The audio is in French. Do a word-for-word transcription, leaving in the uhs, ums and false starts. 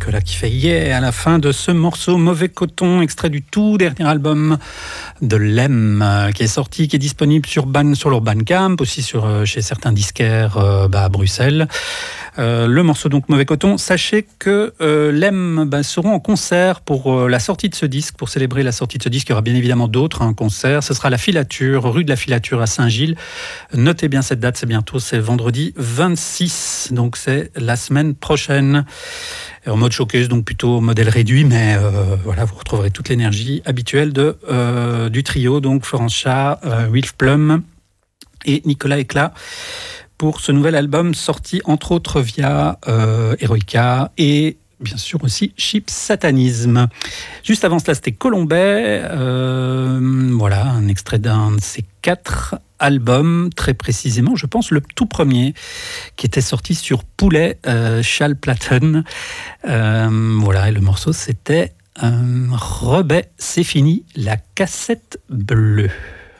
Nicolas qui fait yeah à la fin de ce morceau Mauvais Coton, extrait du tout dernier album de Lem, qui est sorti, qui est disponible sur, Ban, sur leur Bandcamp, aussi sur, chez certains disquaires euh, bah, à Bruxelles. Euh, le morceau donc Mauvais Coton. Sachez que euh, Lem bah, seront en concert pour euh, la sortie de ce disque, pour célébrer la sortie de ce disque. Il y aura bien évidemment d'autres hein, concerts. Ce sera la Filature, rue de la Filature à Saint-Gilles. Notez bien cette date, c'est bientôt, c'est vendredi vingt-six, donc c'est la semaine prochaine. En mode showcase, donc plutôt modèle réduit, mais euh, voilà, vous retrouverez toute l'énergie habituelle de, euh, du trio, donc Florence Chat, euh, Wilf Plum et Nicolas Éclat, pour ce nouvel album sorti entre autres via euh, Eroica et bien sûr aussi Chip Satanisme. Juste avant cela, c'était Colombet, euh, voilà, un extrait d'un de ces quatre albums, très précisément, je pense le tout premier, qui était sorti sur Poulet, euh, Schallplatten. Euh, voilà, et le morceau c'était euh, Rebet, c'est fini, la cassette bleue.